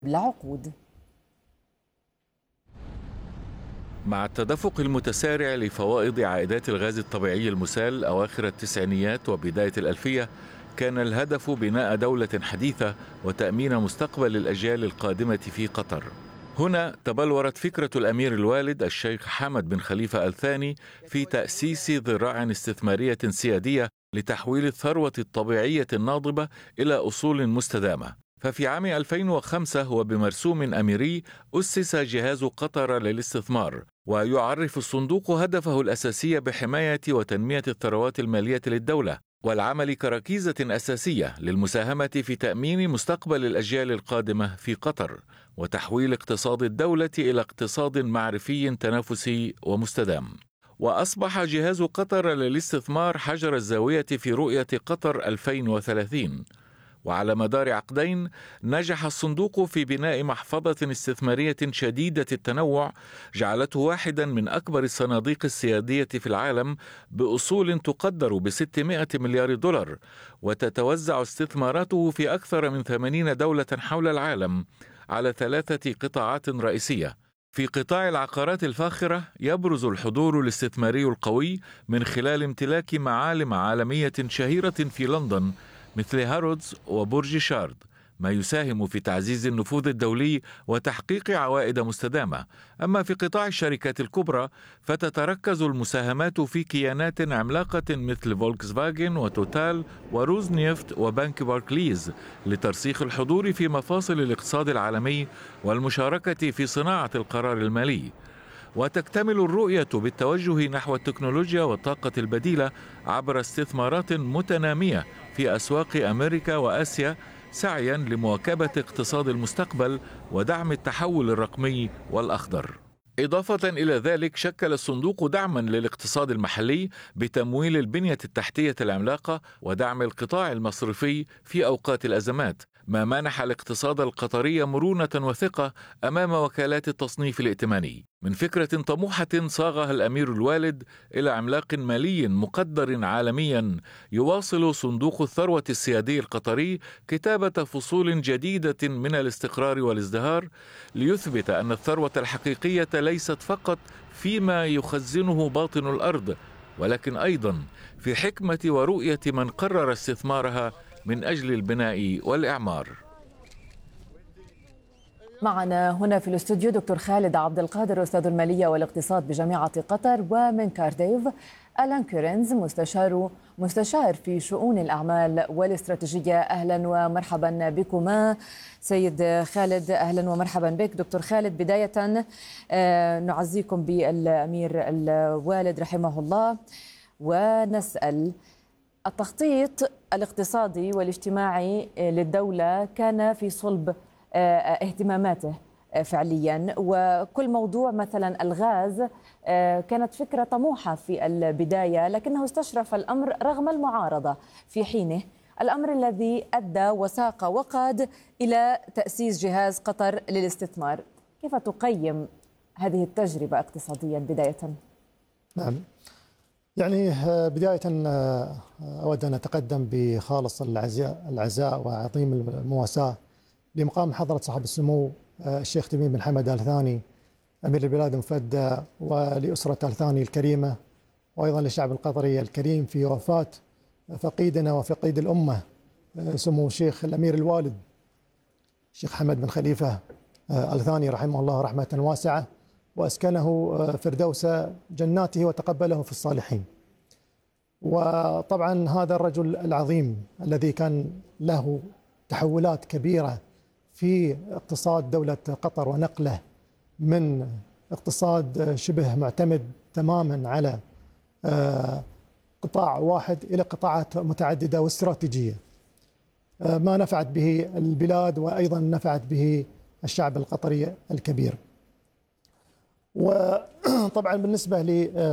لعقود. مع التدفق المتسارع لفوائض عائدات الغاز الطبيعي المسال أواخر التسعينيات وبداية الألفية، كان الهدف بناء دولة حديثة وتأمين مستقبل الأجيال القادمة في قطر. هنا تبلورت فكرة الأمير الوالد الشيخ حمد بن خليفة الثاني في تأسيس ذراع استثمارية سيادية لتحويل الثروة الطبيعية الناضبة إلى أصول مستدامة. ففي عام 2005 وبمرسوم أميري أسس جهاز قطر للاستثمار، ويعرف الصندوق هدفه الأساسي بحماية وتنمية الثروات المالية للدولة والعمل كركيزة أساسية للمساهمة في تأمين مستقبل الأجيال القادمة في قطر وتحويل اقتصاد الدولة إلى اقتصاد معرفي تنافسي ومستدام. وأصبح جهاز قطر للاستثمار حجر الزاوية في رؤية قطر 2030. وعلى مدار عقدين نجح الصندوق في بناء محفظة استثمارية شديدة التنوع جعلته واحدا من أكبر الصناديق السيادية في العالم بأصول تقدر ب600 مليار دولار، وتتوزع استثماراته في أكثر من 80 دولة حول العالم على 3 قطاعات رئيسية. في قطاع العقارات الفاخرة يبرز الحضور الاستثماري القوي من خلال امتلاك معالم عالمية شهيرة في لندن مثل هارودز وبرج شارد، ما يساهم في تعزيز النفوذ الدولي وتحقيق عوائد مستدامة. أما في قطاع الشركات الكبرى فتتركز المساهمات في كيانات عملاقة مثل فولكس فاجن وتوتال وروز نيفت وبنك باركليز لترسيخ الحضور في مفاصل الاقتصاد العالمي والمشاركة في صناعة القرار المالي. وتكتمل الرؤية بالتوجه نحو التكنولوجيا والطاقة البديلة عبر استثمارات متنامية في أسواق أمريكا وآسيا، سعيا لمواكبة اقتصاد المستقبل ودعم التحول الرقمي والأخضر. إضافة إلى ذلك شكل الصندوق دعما للاقتصاد المحلي بتمويل البنية التحتية العملاقة ودعم القطاع المصرفي في أوقات الأزمات، ما منح الاقتصاد القطري مرونة وثقة أمام وكالات التصنيف الائتماني. من فكرة طموحة صاغها الأمير الوالد إلى عملاق مالي مقدر عالميا، يواصل صندوق الثروة السيادي القطري كتابة فصول جديدة من الاستقرار والازدهار ليثبت أن الثروة الحقيقية ليست فقط فيما يخزنه باطن الأرض، ولكن أيضا في حكمة ورؤية من قرر استثمارها من أجل البناء والإعمار. معنا هنا في الاستوديو دكتور خالد عبد القادر، أستاذ المالية والاقتصاد بجامعة قطر، ومن كارديف ألان كورينز مستشار في شؤون الأعمال والاستراتيجية. أهلا ومرحبا بكما سيد خالد. أهلا ومرحبا بك دكتور خالد. بداية نعزيكم بالأمير الوالد رحمه الله، ونسأل: التخطيط الاقتصادي والاجتماعي للدولة كان في صلب اهتماماته فعليا، وكل موضوع مثلا الغاز كانت فكرة طموحة في البداية، لكنه استشرف الأمر رغم المعارضة في حينه، الأمر الذي أدى وساق وقاد إلى تأسيس جهاز قطر للاستثمار. كيف تقيم هذه التجربة اقتصاديا بداية؟ نعم، يعني بداية أود أن أتقدم بخالص العزاء وعظيم المواساة لمقام حضرة صاحب السمو الشيخ تميم بن حمد آل ثاني أمير البلاد المفدى، ولأسرة آل ثاني الكريمة، وأيضا للشعب القطري الكريم في وفاة فقيدنا وفقيد الأمة سمو الشيخ الأمير الوالد الشيخ حمد بن خليفة آل ثاني رحمه الله رحمة واسعة، وأسكنه فردوس جناته وتقبله في الصالحين. وطبعا هذا الرجل العظيم الذي كان له تحولات كبيرة في اقتصاد دولة قطر ونقله من اقتصاد شبه معتمد تماما على قطاع واحد إلى قطاعات متعددة واستراتيجية، ما نفعت به البلاد وأيضا نفعت به الشعب القطري الكبير. وطبعا بالنسبة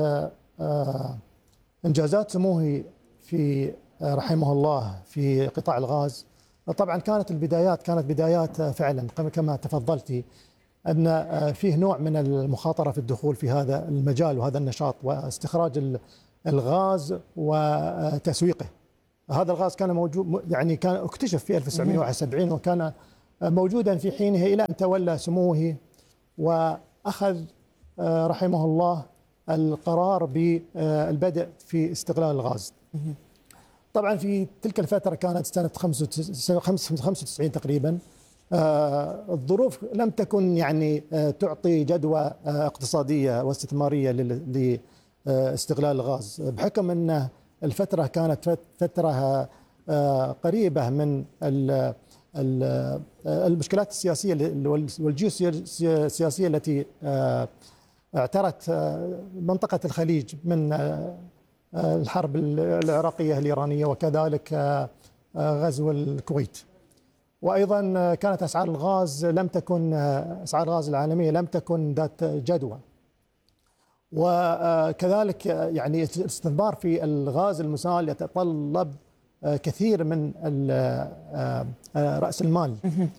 لإنجازات سموه في رحمه الله في قطاع الغاز، طبعا كانت بدايات فعلا كما تفضلتي أن فيه نوع من المخاطرة في الدخول في هذا المجال وهذا النشاط واستخراج الغاز وتسويقه. هذا الغاز كان موجود، يعني كان اكتشف في 1971 وكان موجودا في حينه إلى أن تولى سموه وأخذ رحمه الله القرار بالبدء في استغلال الغاز. طبعا في تلك الفترة كانت سنة 95 تقريبا. الظروف لم تكن يعني تعطي جدوى اقتصادية واستثمارية لاستغلال الغاز، بحكم أن الفترة كانت فترة قريبة من المشكلات السياسية والجيوسياسية التي اعترت منطقة الخليج من الحرب العراقية الإيرانية وكذلك غزو الكويت. وأيضا كانت أسعار الغاز أسعار الغاز العالمية لم تكن ذات جدوى، وكذلك يعني الاستثمار في الغاز المسال يتطلب كثير من رأس المال،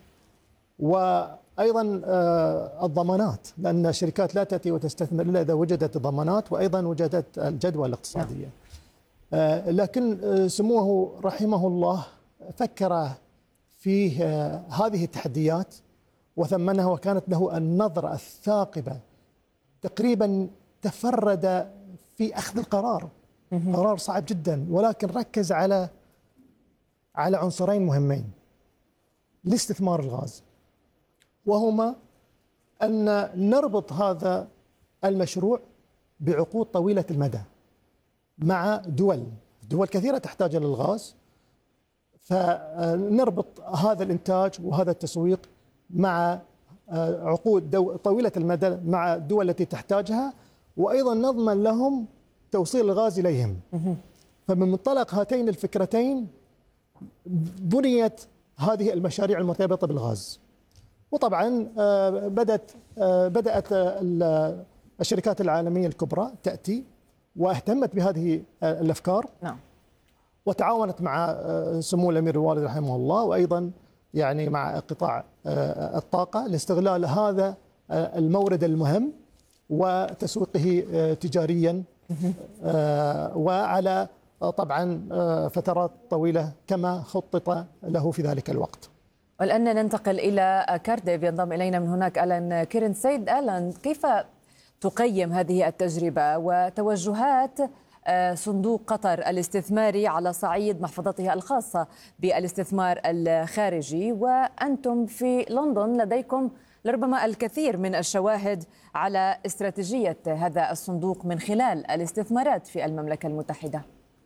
وأيضا الضمانات، لأن الشركات لا تأتي وتستثمر إلا إذا وجدت الضمانات وأيضا وجدت الجدوى الاقتصادية. لكن سموه رحمه الله فكر في هذه التحديات وثمنها، وكانت له النظرة الثاقبة. تقريبا تفرد في أخذ القرار، قرار صعب جدا، ولكن ركز على عنصرين مهمين لاستثمار الغاز، وهما أن نربط هذا المشروع بعقود طويلة المدى مع دول كثيرة تحتاج إلى الغاز، فنربط هذا الإنتاج وهذا التسويق مع عقود طويلة المدى مع الدول التي تحتاجها، وأيضا نضمن لهم توصيل الغاز إليهم. فمن منطلق هاتين الفكرتين بنيت هذه المشاريع المرتبطة بالغاز. وطبعا بدأت الشركات العالمية الكبرى تأتي واهتمت بهذه الأفكار، وتعاونت مع سمو الأمير الوالد رحمه الله، وأيضا يعني مع قطاع الطاقة لاستغلال هذا المورد المهم وتسويقه تجاريا وعلى طبعا فترات طويلة كما خطط له في ذلك الوقت. والآن ننتقل إلى كارديف، ينضم إلينا من هناك ألان كيرن. سيد ألان، كيف تقيم هذه التجربة وتوجهات صندوق قطر الاستثماري على صعيد محفظته الخاصة بالاستثمار الخارجي، وأنتم في لندن لديكم لربما الكثير من الشواهد على استراتيجية هذا الصندوق من خلال الاستثمارات في المملكة المتحدة؟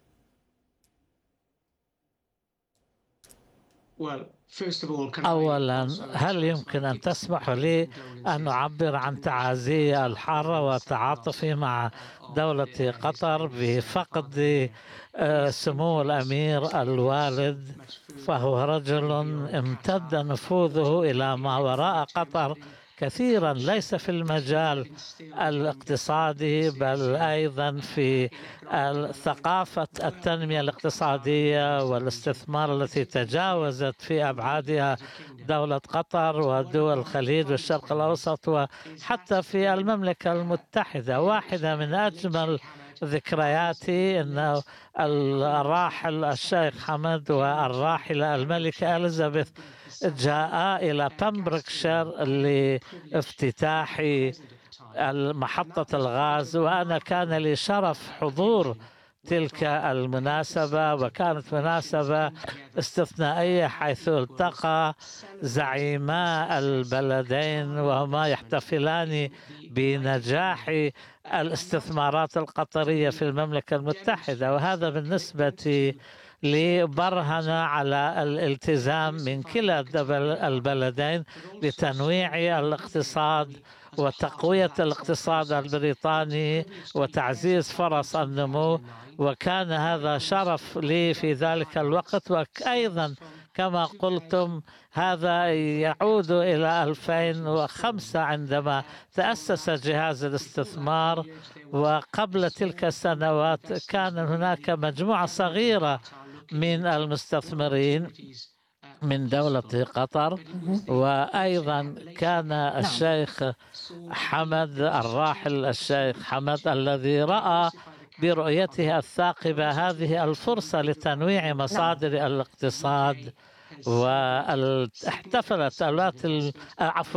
أولا، هل يمكن أن تسمح لي أن أعبر عن تعازي الحارة وتعاطفي مع دولة قطر بفقد سمو الأمير الوالد، فهو رجل امتد نفوذه إلى ما وراء قطر كثيرا، ليس في المجال الاقتصادي بل أيضا في ثقافة التنمية الاقتصادية والاستثمار التي تجاوزت في أبعادها دولة قطر ودول الخليج والشرق الأوسط وحتى في المملكة المتحدة. واحدة من أجمل ذكرياتي أنه الراحل الشيخ حمد والراحلة الملكة إليزابيث جاء إلى بامبركشير لافتتاح محطة الغاز، وأنا كان لي شرف حضور تلك المناسبة، وكانت مناسبة استثنائية حيث التقى زعيما البلدين وهما يحتفلان بنجاح الاستثمارات القطرية في المملكة المتحدة. وهذا بالنسبة لي برهن على الالتزام من كلا البلدين لتنويع الاقتصاد وتقوية الاقتصاد البريطاني وتعزيز فرص النمو، وكان هذا شرف لي في ذلك الوقت. وأيضا كما قلتم هذا يعود إلى 2005 عندما تأسس جهاز الاستثمار، وقبل تلك السنوات كان هناك مجموعة صغيرة من المستثمرين من دولة قطر، وأيضا كان الشيخ حمد الراحل الشيخ حمد الذي رأى برؤيته الثاقبة هذه الفرصة لتنويع مصادر الاقتصاد واحتفلت عفوا